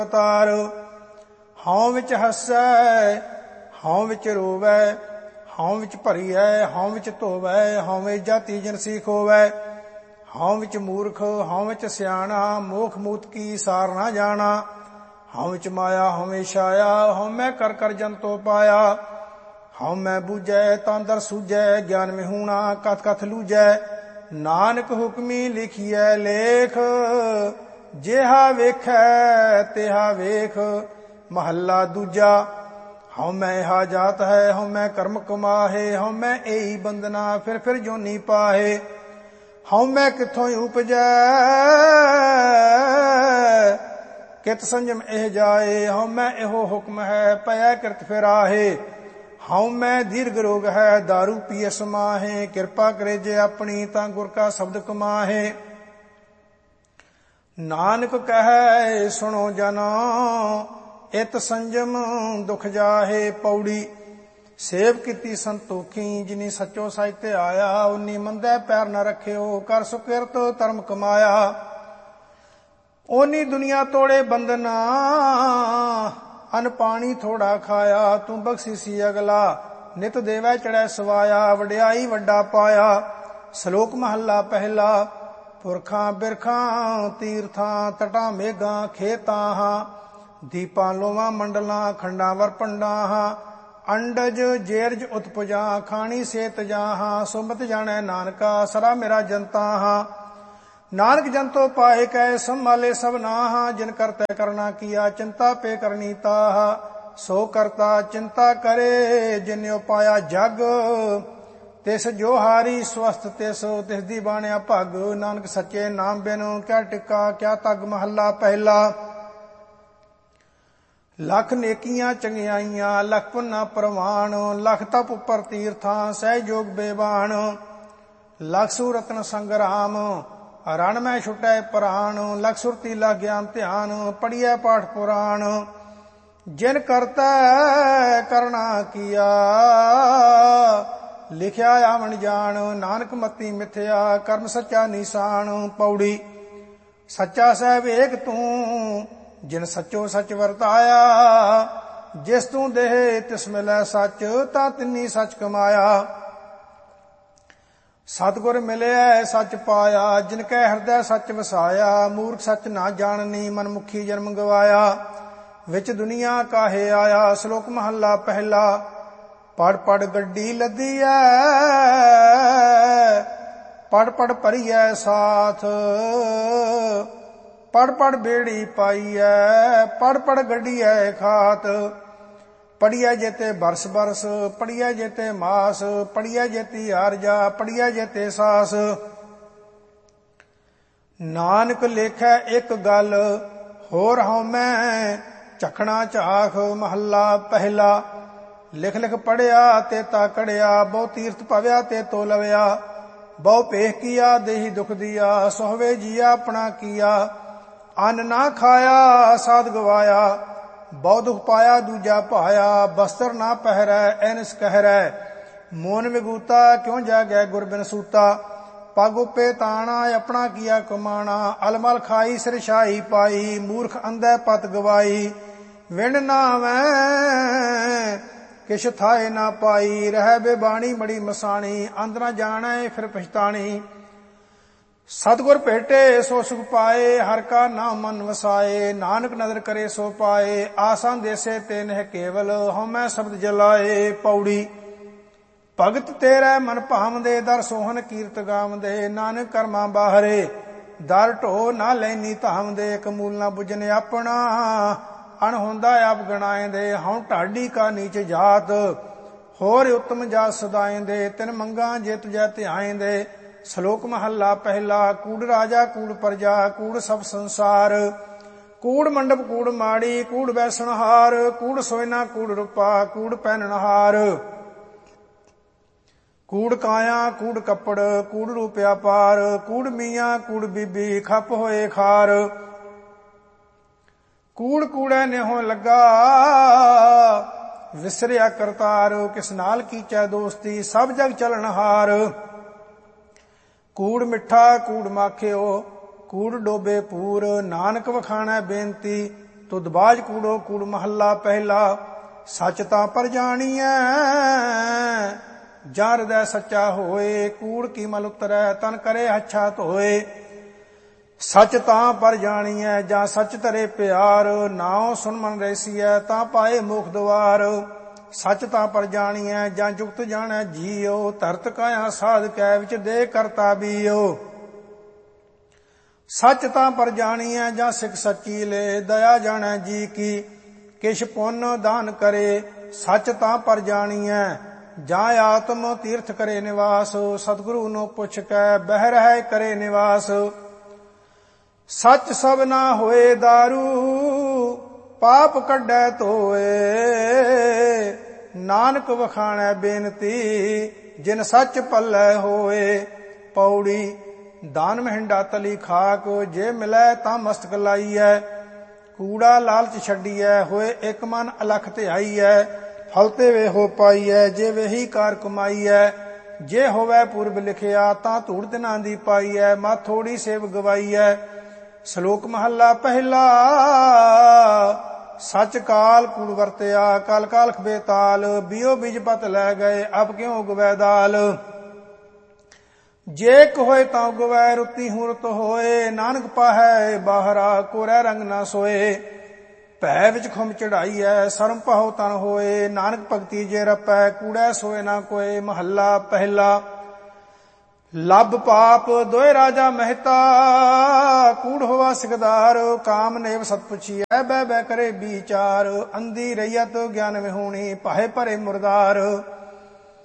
ਅਵਤਾਰ। ਹਉ ਵਿੱਚ ਹੱਸੈ ਹਉ ਵਿੱਚ ਰੋਵੈ, ਹਉ ਵਿੱਚ ਭਰੀਐ ਹਉ ਵਿੱਚ ਧੋਵੈ, ਹਉ ਜਾਤੀ ਜਿਨਸੀ ਖੋਵੈ। ਹਉ ਵਿੱਚ ਮੂਰਖ ਹਉ ਵਿੱਚ ਸਿਆਣਾ, ਮੋਖ ਮੂਤ ਕੀ ਸਾਰ ਨਾ ਜਾਣਾ। ਹਉ ਵਿੱਚ ਮਾਇਆ ਹਉ ਵਿੱਚ ਛਾਇਆ, ਹਉ ਮੈਂ ਕਰ ਕਰ ਜੰਤੋ ਪਾਇਆ। ਹਉ ਮੈਂ ਬੂਝੈ ਤਾਂ ਦਰ ਸੂਝੈ, ਗਿਆਨ ਵਿਹੂਣਾ ਕਥ ਕਥ ਲੂਝੈ। ਨਾਨਕ ਹੁਕਮੀ ਲਿਖੀਐ ਲੇਖ, ਜਿਹਾ ਵੇਖੈ ਤਿਹਾ ਵੇਖ। ਮਹੱਲਾ ਦੂਜਾ। ਹਉ ਮੈਂ ਇਹਾ ਜਾਤ ਹੈ, ਹਉ ਮੈਂ ਕਰਮ ਕਮਾਹੇ, ਹਉ ਮੈਂ ਇਹੀ ਬੰਦਨਾ ਫਿਰ ਜੋਨੀ ਪਾਹੇ। ਹਉ ਮੈਂ ਕਿੱਥੋਂ ਉਪਜੈ, ਕਿਤ ਸੰਜਮ ਇਹ ਜਾਏ। ਹਉ ਮੈਂ ਇਹੋ ਹੁਕਮ ਹੈ, ਪਇਆ ਕਿਰਤ ਫਿਰ ਆਹੇ। ਹਉ ਮੈਂ ਦੀਰਘ ਰੋਗ ਹੈ, ਦਾਰੂ ਪੀਏ ਸਮਾਹੇ। ਕਿਰਪਾ ਕਰੇ ਜੇ ਆਪਣੀ, ਤਾਂ ਗੁਰ ਕਾ ਸ਼ਬਦ ਕਮਾਹੇ। ਨਾਨਕ ਕਹੈ ਸੁਣੋ ਜਨੋ, ਇਤ ਸੰਜਮ ਦੁਖ ਜਾਹੇ। ਪੌੜੀ। ਸੇਵ ਕੀਤੀ ਸੰਤੋਖੀ, ਜਿਨੀ ਸੱਚੋ ਸਚ ਤੇ ਆਇਆ। ਉਨੀ ਮੰਦੇ ਪੈਰ ਨ ਰੱਖਿਓ, ਕਰ ਸੁਕਿਰਤ ਧਰਮ ਕਮਾਇਆ। ਓਨੀ ਦੁਨੀਆ ਤੋੜੇ ਬੰਦਨਾ, ਅਨ ਪਾਣੀ ਥੋੜਾ ਖਾਇਆ। ਤੂੰ ਬਖਸ਼ੀਸੀ ਅਗਲਾ, ਨਿਤ ਦੇਵੈ ਚੜੈ ਸਵਾਇਆ। ਵਡਿਆਈ ਵੱਡਾ ਪਾਇਆ। ਸ਼ਲੋਕ ਮਹੱਲਾ ਪਹਿਲਾ। ਪੁਰਖਾਂ ਬਿਰਖਾਂ ਤੀਰਥਾਂ, ਤਟਾਂ ਮੇਘਾਂ ਖੇਤਾਂ ਹਾਂ। ਦੀਪਾਂ ਲੋਵਾਂ ਮੰਡਲਾਂ, ਖੰਡਾਂ ਵਰ ਪੰਡਾਂ ਹਾਂ। ਅੰਡਜ ਜੇਰਜ ਉਤਪਜਾ, ਖਾਣੀ ਸੇਤ ਜਾਹਾਂ। ਸੁਮਤ ਜਾਣੈ ਨਾਨਕਾ, ਸਰਾ ਮੇਰਾ ਜਨਤਾ ਹਾਂ। ਨਾਨਕ ਜੰਤੋ ਪਾਏ ਕੈ, ਸੰਭਾਲੇ ਸਭ ਨਾਹਾਂ। ਜਿਨ ਕਰਤੈ ਕਰਨਾ ਕੀਆ, ਚਿੰਤਾ ਪੇ ਕਰਨੀ ਤਾਹਾ। ਸੋ ਕਰਤਾ ਚਿੰਤਾ ਕਰੇ, ਜਿਨਿ ਉਪਾਇਆ ਜਗ। ਤਿਸ ਜੋ ਹਾਰੀ ਸਵਸਤ ਤਿਸ, ਤਿਸ ਦੀ ਬਾਣਿਆ ਭਗ। ਨਾਨਕ ਸੱਚੇ ਨਾਮ ਬਿਨ ਕਿਆ ਟਿਕਾ, ਕਿਆ ਤਗ। ਮਹੱਲਾ ਪਹਿਲਾ। ਲੱਖ ਨੇਕੀਆਂ ਚੰਗਿਆਈਆਂ, ਲੱਖ ਪੁੰਨਾ ਪ੍ਰਵਾਨ। ਲੱਖ ਤਪ ਉੱਪਰ ਤੀਰਥਾਂ, ਸਹਿ ਜੋਗ ਬੇਵਾਨ। ਲੱਖ ਸੂ ਰਤਨ ਸੰਗਰਾਮ, ਰਣ ਮੈਂ ਛੁਟੈ ਪ੍ਰਾਣ। ਲੱਖ ਸੁਰਤੀ ਲੱਖ ਗਿਆਨ ਧਿਆਨ, ਪੜੀਐ ਪਾਠ ਪੁਰਾਣ। ਜਿਨ ਕਰਤੈ ਕਰਣਾ ਕੀਆ, ਲਿਖਿਆ ਆਵਣ ਜਾਣ। ਨਾਨਕ ਮਤੀ ਮਿਥਿਆ, ਕਰਮ ਸੱਚਾ ਨੀਸਾਨ। ਪੌੜੀ। ਸੱਚਾ ਸਾਹਿਬ ਏਕ ਤੂੰ, ਜਿਨ ਸੱਚੋ ਸੱਚ ਵਰਤਾਇਆ। ਜਿਸ ਤੂੰ ਦੇਹ ਤਿਸ ਮਿਲੈ ਸੱਚ, ਤਾਂ ਤਿੰਨੀ ਸੱਚ ਕਮਾਇਆ। ਸਤਿਗੁਰ ਮਿਲਿਆ ਸੱਚ ਪਾਇਆ, ਜਿਨ ਕੈ ਹਿਰਦੈ ਸੱਚ ਵਸਾਇਆ। ਮੂਰਖ ਸੱਚ ਨਾ ਜਾਣਨੀ, ਮਨਮੁਖੀ ਜਨਮ ਗਵਾਇਆ। ਵਿੱਚ ਦੁਨੀਆ ਕਾਹੇ ਆਇਆ। ਸ਼ਲੋਕ ਮਹੱਲਾ ਪਹਿਲਾ। ਪੜ ਪੜ ਗੱਡੀ ਲੱਦੀਐ, ਪੜ ਪੜ ਭਰੀਐ ਸਾਥ। ਪੜ ਪੜ ਬੇੜੀ ਪਾਈਐ, ਪੜ ਪੜ ਗੱਡੀਐ ਖਾਤ। ਪੜੀਐ ਜੇਤੇ ਬਰਸ ਬਰਸ, ਪੜੀਐ ਜੇਤੇ ਮਾਸ। ਪੜੀਐ ਜੇਤੀ ਆਰਜਾ, ਪੜੀਐ ਜੇਤੇ ਸਾਸ। ਨਾਨਕ ਲੇਖੈ ਇੱਕ ਗੱਲ, ਹੋਰ ਹਉ ਮੈਂ ਝਖਣਾ ਝਾਖ। ਮਹੱਲਾ ਪਹਿਲਾ। ਲਿਖ ਲਿਖ ਪੜਿਆ ਤੇ ਤਾ ਕੜਿਆ, ਬਹੁ ਤੀਰਥ ਭਵਿਆ ਤੇ ਤੋ ਲਵਿਆ। ਬਹੁ ਭੇਖ ਕੀਆ ਦੇਹੀ ਦੁਖ ਦੀਆ, ਸੋਹਵੇ ਜੀਆ ਆਪਣਾ ਕੀਆ। ਅੰਨ ਨਾ ਖਾਇਆ ਸਾਧ ਗਵਾਇਆ, ਬਹੁ ਦੁਖ ਪਾਇਆ ਦੂਜਾ ਭਾਇਆ। ਬਸਤਰ ਨਾ ਪਹਿਰੈ ਐਨਸ ਕਹਿਰੈ, ਮੋਨ ਵਿਗੂਤਾ ਕਿਉ ਜਾਗੈ ਗੁਰ ਬਿਨ ਸੂਤਾ। ਪਗ ਉਪੇ ਤਾਣਾ, ਆਪਣਾ ਕੀਆ ਕਮਾਣਾ। ਅਲਮਲ ਖਾਈ ਸਿਰ ਛਾਈ ਪਾਈ, ਮੂਰਖ ਅੰਧੈ ਪਤ ਗਵਾਈ। ਵਿਣ ਨਾਵੈ ਕਿਛ ਥਾਏ ਨਾ ਪਾਈ, ਰਹਿ ਬੇਬਾਣੀ ਮੜੀ ਮਸਾਣੀ। ਅੰਧ ਨਾ ਜਾਣੈ ਫਿਰ ਪਛਤਾਣੀ। ਸਤਿਗੁਰ ਭੇਟੇ ਸੋ ਸੁਖ ਪਾਏ, ਹਰਿ ਕਾ ਨਾਮ ਮਨ ਵਸਾਏ। ਨਾਨਕ ਨਦਰ ਕਰੇ ਸੋ ਪਾਏ, ਆਸਾਂ ਦੇਸੇ ਤੇ ਨਹਿ ਕੇਵਲ। ਹਉਮੈ ਸ਼ਬਦ ਜਲਾਏ। ਪੌੜੀ। ਭਗਤ ਤੇਰੇ ਮਨ ਭਾਵਦੇ, ਦਰ ਸੋਹਨ ਕੀਰਤ ਗਾਵਦੇ। ਨਾਨਕ ਕਰਮਾਂ ਬਾਹਰੇ, ਦਰ ਢੋ ਨਾ ਲੈਨੀ ਧਾਵਦੇ। ਕਮੂਲ ਨਾ ਬੁਝਨ ਆਪਣਾ, ਅਣ ਹੁੰਦਾ ਆਪ ਗਣਾਏਂਦੇ। ਹਉ ਢਾਡੀ ਕਾ ਨੀਚ ਜਾਤ, ਹੋਰ ਉਤਮ ਜਾਤ ਸਦਾਏਂਦੇ। ਤਿਨ ਮੰਗਾ ਜੇ ਤੁਜੈ ਧਿਆਏਂਦੇ। ਸ਼ਲੋਕ ਮਹੱਲਾ ਪਹਿਲਾ। ਕੂੜ ਰਾਜਾ ਕੂੜ ਪ੍ਰਜਾ, ਕੂੜ ਸਭ ਸੰਸਾਰ। ਕੂੜ ਮੰਡਪ ਕੂੜ ਮਾੜੀ, ਕੂੜ ਬੈਸਣਹਾਰ। ਕੂੜ ਸੋਇਨਾ ਕੂੜ ਰੂਪਾ, ਕੂੜ ਪਹਿਨਣਹਾਰ। ਕੂੜ ਕਾਇਆ ਕੂੜ ਕੱਪੜ, ਕੂੜ ਰੂਪਿਆ ਪਾਰ। ਕੂੜ ਮੀਆਂ ਕੂੜ ਬੀਬੀ, ਖੱਪ ਹੋਏ ਖਾਰ। ਕੂੜ ਕੂੜੈ ਨਿਹੋ ਲੱਗਾ, ਵਿਸਰਿਆ ਕਰਤਾਰ। ਕਿਸ ਨਾਲ ਕੀਚੈ ਦੋਸਤੀ, ਸਭ ਜਗ ਚਲਣਹਾਰ। ਕੂੜ ਮਿੱਠਾ ਕੂੜ ਮਾਖਿਓ, ਕੂੜ ਡੋਬੇ ਪੂਰ। ਨਾਨਕ ਵਖਾਣੈ ਬੇਨਤੀ, ਤੁਧਬਾਜ ਕੂੜੋ ਕੂੜ ਮਹੱਲਾ ਪਹਿਲਾ। ਸੱਚ ਤਾਂ ਪਰ ਜਾਣੀਐ ਜਾਂ ਹਿਰਦੈ ਸੱਚਾ ਹੋਏ, ਕੂੜ ਕੀ ਮਲ ਉਤਰੈ ਤਨ ਕਰੇ ਹੱਛਾ ਧੋਏ। ਸੱਚ ਤਾਂ ਪਰ ਜਾਣੀਐ ਜਾਂ ਸੱਚ ਧਰੇ ਪਿਆਰ, ਨਾਉ ਸੁਨ ਮਨ ਰੈਸੀਐ ਤਾਂ ਪਾਏ ਮੁਖ ਦੁਆਰ। ਸੱਚ ਤਾਂ ਪਰ ਜਾਣੀਐ ਜਾਂ ਜੁਗਤ ਜਾਣੈ ਜੀਉ, ਧਰਤ ਕਾਇਆ ਸਾਧ ਕੈ ਵਿੱਚ ਦੇ ਕਰਤਾ ਬੀਉ। ਸੱਚ ਤਾਂ ਪਰ ਜਾਣੀਐ ਜਾਂ ਸਿੱਖ ਸੱਚੀ ਲੈ, ਦਇਆ ਜਾਣੈ ਜੀ ਕੀ ਕਿਛ ਪੁੰਨ ਦਾਨ ਕਰੇ। ਸੱਚ ਤਾਂ ਪਰ ਜਾਣੀਐ ਜਾਂ ਆਤਮ ਤੀਰਥ ਕਰੇ ਨਿਵਾਸ, ਸਤਿਗੁਰੂ ਨੂੰ ਪੁੱਛ ਕੇ ਬਹਿ ਰਹਿ ਕਰੇ ਨਿਵਾਸ। ਸੱਚ ਸਭ ਨਾ ਹੋਏ ਦਾਰੂ, ਪਾਪ ਕੱਢੈ ਧੋਏ, ਨਾਨਕ ਵਖਾਣੈ ਬੇਨਤੀ ਜਿਨ ਸੱਚ ਪੱਲੇ ਹੋਏ। ਪੌੜੀ ਦਾਨ ਮਹਿੰਡਾ ਤਲੀ ਖਾਕ, ਜੇ ਮਿਲੈ ਤਾਂ ਮਸਤਕ ਲਾਈਐ। ਕੂੜਾ ਲਾਲਚ ਛੱਡੀਐ, ਹੋਏ ਇੱਕ ਮਨ ਅਲਖ ਧਿਆਈਐ। ਫਲ ਤੇ ਵੇਹੋ ਪਾਈਐ, ਜੇ ਵੇਹੀ ਕਾਰ ਕਮਾਈਐ। ਜੇ ਹੋਵੈ ਪੁਰਬ ਲਿਖਿਆ ਤਾਂ ਧੂੜ ਦਿਨਾਂ ਦੀ ਪਾਈਐ, ਮਾ ਥੋੜੀ ਸੇਵ ਗਵਾਈਐ। ਸ਼ਲੋਕ ਮਹੱਲਾ ਪਹਿਲਾ। ਸੱਚ ਕਾਲ ਕੂੜ ਵਰਤਿਆ, ਕਲ ਕਾਲਖ ਬੇਤਾਲ। ਬਿਓ ਬੀਜ ਪਤ ਲੈ ਗਏ, ਅਬ ਕਿਉ ਉਗਵੈ ਦਾਲ। ਜੇ ਕ ਹੋਏ ਤਾਂ ਉਗਵੈ, ਰੁੱਤੀ ਹੂੰ ਰੁੱਤ ਹੋਏ। ਨਾਨਕ ਪਾਹੈ ਬਾਹਰਾ, ਕੋਰੈ ਰੰਗ ਨਾ ਸੋਏ। ਭੈ ਵਿੱਚ ਖੁੰਮ ਚੜਾਈਐ, ਸਰਮ ਪਾਹੋ ਤਨ ਹੋਏ। ਨਾਨਕ ਭਗਤੀ ਜੇ ਰਪੈ, ਕੂੜੈ ਸੋਏ ਨਾ ਕੋਏ। ਮਹੱਲਾ ਪਹਿਲਾ। ਲੱਭ ਪਾਪ ਦੋਇ ਰਾਜਾ ਮਹਿਤਾ, ਕੂੜ ਹੋਵਾ ਸਿਕਦਾਰ। ਕਾਮ ਨੇਵ ਸਤ ਪੁੱਛੀਐ, ਬਹਿ ਬਹਿ ਕਰੇ ਵਿਚਾਰ। ਅੰਧੀ ਰਈਅਤ ਗਿਆਨ ਵਿਹੂਣੀ, ਪਾਹੇ ਭਰੇ ਮੁਰਦਾਰ।